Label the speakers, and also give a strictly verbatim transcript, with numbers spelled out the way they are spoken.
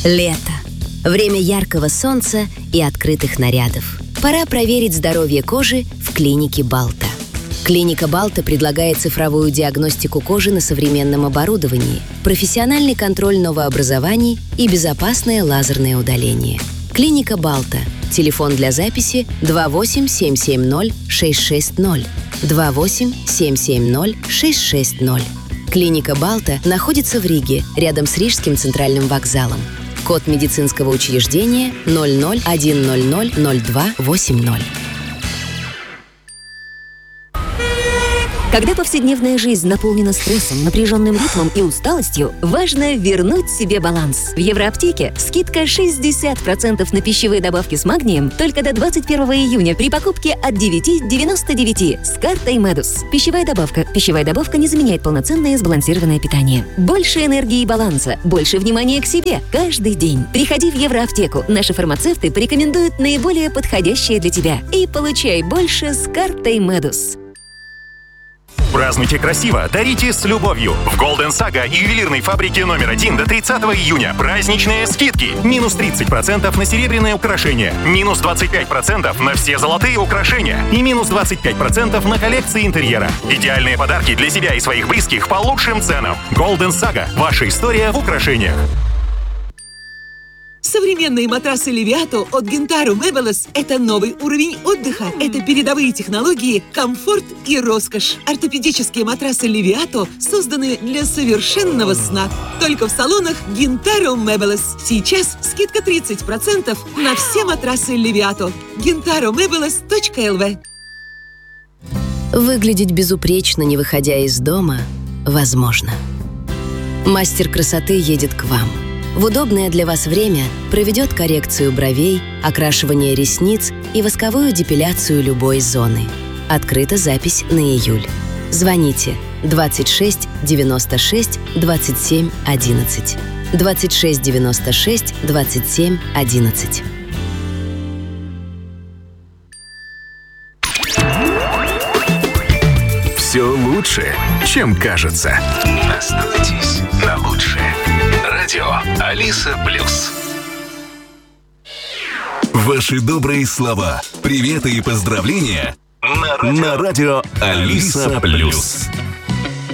Speaker 1: Лето. Время яркого солнца и открытых нарядов. Пора проверить здоровье кожи в клинике Балта. Клиника Балта предлагает цифровую диагностику кожи на современном оборудовании, профессиональный контроль новообразований и безопасное лазерное удаление. Клиника Балта. Телефон для записи два восемь семь семь ноль шесть шесть ноль. два восемь семь семь ноль шесть шесть ноль. Клиника Балта находится в Риге, рядом с Рижским центральным вокзалом. Код медицинского учреждения ноль ноль один ноль ноль ноль два восемь ноль.
Speaker 2: Когда повседневная жизнь наполнена стрессом, напряженным ритмом и усталостью, важно вернуть себе баланс. В Евроаптеке скидка шестьдесят процентов на пищевые добавки с магнием только до двадцать первого июня при покупке от девяти девяносто девяти с картой Медус. Пищевая добавка. Пищевая добавка не заменяет полноценное сбалансированное питание. Больше энергии и баланса, больше внимания к себе каждый день. Приходи в Евроаптеку. Наши фармацевты порекомендуют наиболее подходящее для тебя. И получай больше с картой Медус.
Speaker 3: Празднуйте красиво, дарите с любовью. В Golden Saga и ювелирной фабрике номер один до тридцатого июня праздничные скидки. Минус тридцать процентов на серебряные украшения, минус двадцать пять процентов на все золотые украшения и минус двадцать пять процентов на коллекции интерьера. Идеальные подарки для себя и своих близких по лучшим ценам. Golden Saga. Ваша история в украшениях.
Speaker 4: Современные матрасы Leviato от Gentaro Meubles – это новый уровень отдыха. Это передовые технологии, комфорт и роскошь. Ортопедические матрасы Leviato созданы для совершенного сна. Только в салонах Gentaro Meubles. Сейчас скидка тридцать процентов на все матрасы Leviato. гентаро мебелес точка эл ви.
Speaker 1: Выглядеть безупречно, не выходя из дома, возможно. Мастер красоты едет к вам. В удобное для вас время проведет коррекцию бровей, окрашивание ресниц и восковую депиляцию любой зоны. Открыта запись на июль. Звоните двадцать шесть девяносто шесть двадцать семь одиннадцать. двадцать шесть девяносто шесть двадцать семь одиннадцать.
Speaker 5: Все лучше, чем кажется. Остановитесь на лучшее. Радио Алиса Плюс. Ваши добрые слова, приветы и поздравления на радио, на радио Алиса Плюс.